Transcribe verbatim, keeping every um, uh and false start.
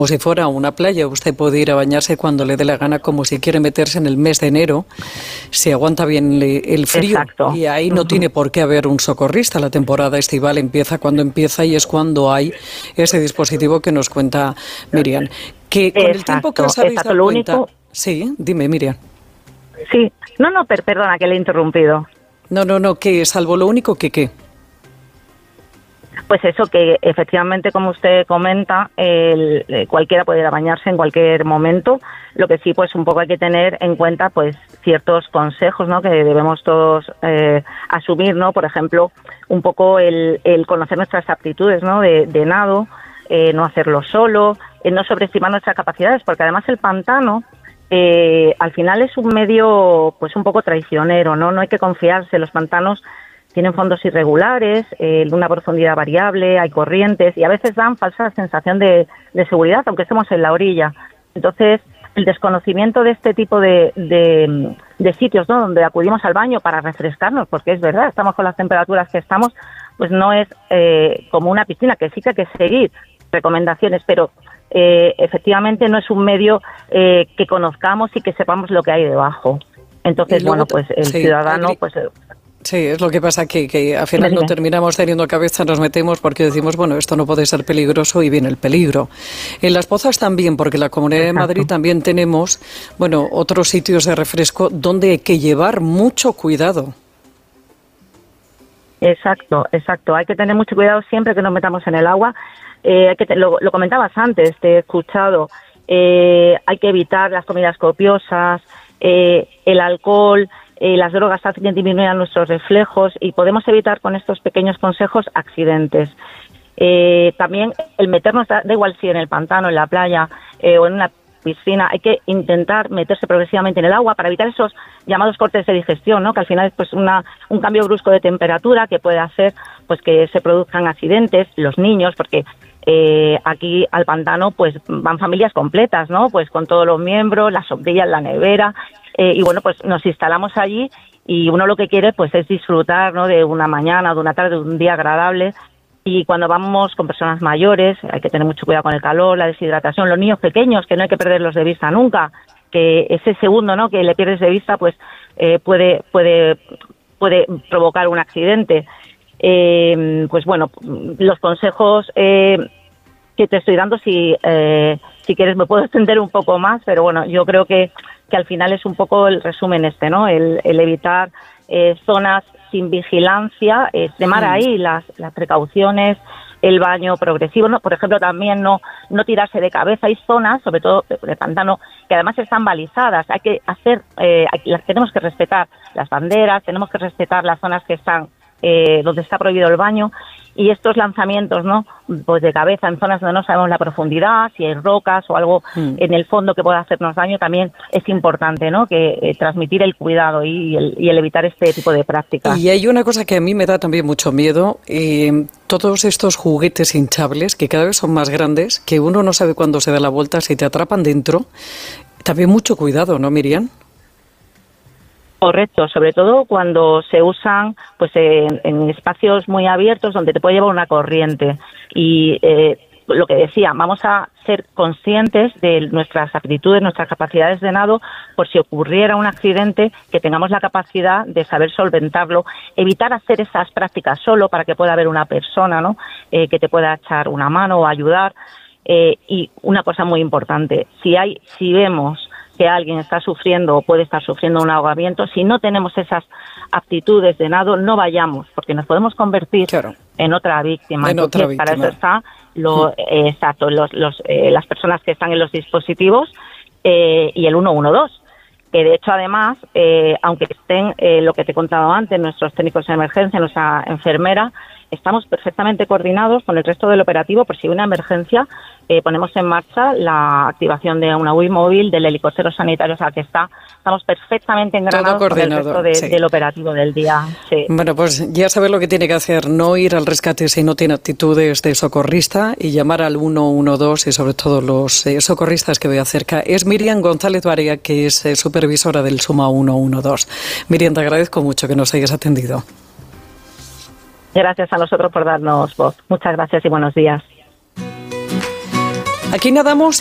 como si fuera una playa. Usted puede ir a bañarse cuando le dé la gana, como si quiere meterse en el mes de enero, si aguanta bien el frío. Exacto. Y ahí no Uh-huh. tiene por qué haber un socorrista. La temporada estival empieza cuando empieza y es cuando hay ese dispositivo que nos cuenta Miriam. Que con Exacto, el tiempo que os habéis exacto, dado lo cuenta... único... Sí, dime, Miriam. Sí, no, no, per perdona que le he interrumpido. No, no, no, que salvo lo único que qué. Pues eso, que efectivamente, como usted comenta, el, eh, cualquiera puede ir a bañarse en cualquier momento. Lo que sí, pues un poco hay que tener en cuenta, pues ciertos consejos, ¿no?, que debemos todos eh, asumir, ¿no? Por ejemplo, un poco el, el conocer nuestras aptitudes, ¿no?, de, de nado, eh, no hacerlo solo, eh, no sobreestimar nuestras capacidades, porque además el pantano eh, al final es un medio, pues un poco traicionero, ¿no? No hay que confiarse. Los pantanos tienen fondos irregulares, eh, una profundidad variable, hay corrientes y a veces dan falsa sensación de, de seguridad, aunque estemos en la orilla. Entonces, el desconocimiento de este tipo de, de, de sitios, ¿no?, donde acudimos al baño para refrescarnos, porque es verdad, estamos con las temperaturas que estamos, pues no es eh, como una piscina, que sí que hay que seguir recomendaciones, pero eh, efectivamente no es un medio eh, que conozcamos y que sepamos lo que hay debajo. Entonces, luego, bueno, pues el sí, ciudadano... Adri, pues sí, es lo que pasa, que, que al final no terminamos teniendo cabeza, nos metemos porque decimos, bueno, esto no puede ser peligroso y viene el peligro. En Las Pozas también, porque en la Comunidad Exacto. de Madrid también tenemos, bueno, otros sitios de refresco donde hay que llevar mucho cuidado. Exacto, exacto. Hay que tener mucho cuidado siempre que nos metamos en el agua. Eh, hay que te, lo, lo comentabas antes, te he escuchado. Eh, hay que evitar las comidas copiosas, eh, el alcohol, eh, las drogas hacen que disminuyan nuestros reflejos y podemos evitar con estos pequeños consejos accidentes. Eh, también el meternos, da, da igual si en el pantano, en la playa eh, o en una piscina, hay que intentar meterse progresivamente en el agua para evitar esos llamados cortes de digestión, ¿no?, que al final es pues una, un cambio brusco de temperatura que puede hacer pues que se produzcan accidentes, los niños, porque eh, aquí al pantano pues van familias completas, ¿no?, pues con todos los miembros, las sombrillas, la nevera, eh, y bueno, pues nos instalamos allí y uno lo que quiere pues es disfrutar, ¿no?, de una mañana, de una tarde, de un día agradable. Y cuando vamos con personas mayores hay que tener mucho cuidado con el calor, la deshidratación, los niños pequeños, que no hay que perderlos de vista nunca, que ese segundo, ¿no?, que le pierdes de vista pues eh, puede puede puede provocar un accidente. Eh, pues bueno, los consejos eh, que te estoy dando, si eh, si quieres me puedo extender un poco más, pero bueno, yo creo que que al final es un poco el resumen este, ¿no?, el, el evitar eh, zonas sin vigilancia, extremar ahí las, las precauciones, el baño progresivo, ¿no? Por ejemplo, también no no tirarse de cabeza. Hay zonas, sobre todo de pantano, que además están balizadas. Hay que hacer, eh, las tenemos que respetar las banderas, tenemos que respetar las zonas que están eh, donde está prohibido el baño. Y estos lanzamientos, ¿no?, pues de cabeza en zonas donde no sabemos la profundidad, si hay rocas o algo mm. en el fondo que pueda hacernos daño, también es importante, ¿no?, que eh, transmitir el cuidado y el, y el evitar este tipo de prácticas. Y hay una cosa que a mí me da también mucho miedo, eh, todos estos juguetes hinchables que cada vez son más grandes, que uno no sabe cuándo se da la vuelta, si te atrapan dentro. También mucho cuidado, ¿no, Miriam? Correcto, sobre todo cuando se usan pues en, en espacios muy abiertos donde te puede llevar una corriente. Y eh, lo que decía, vamos a ser conscientes de nuestras aptitudes, nuestras capacidades de nado, por si ocurriera un accidente, que tengamos la capacidad de saber solventarlo, evitar hacer esas prácticas solo para que pueda haber una persona, ¿no?, eh, que te pueda echar una mano o ayudar. Eh, y una cosa muy importante, si hay, si vemos que alguien está sufriendo o puede estar sufriendo un ahogamiento, si no tenemos esas aptitudes de nado, no vayamos, porque nos podemos convertir claro. en otra víctima. En Entonces, otra víctima. Para eso está lo, eh, exacto, los, los, eh, las personas que están en los dispositivos eh, y el uno uno dos. Que de hecho, además, eh, aunque estén eh, lo que te he contado antes, nuestros técnicos de emergencia, nuestra enfermera, estamos perfectamente coordinados con el resto del operativo por si hay una emergencia. Eh, ponemos en marcha la activación de una U I móvil, del helicóptero sanitario, o sea que está, estamos perfectamente engranados con el resto de, sí. del operativo del día. Sí. Bueno, pues ya sabes lo que tiene que hacer, no ir al rescate si no tiene actitudes de socorrista y llamar al uno uno dos y sobre todo los eh, socorristas que vea cerca. Es Miriam González Barea, que es eh, supervisora del SUMA uno uno dos. Miriam, te agradezco mucho que nos hayas atendido. Gracias a nosotros por darnos voz. Muchas gracias y buenos días. Aquí nadamos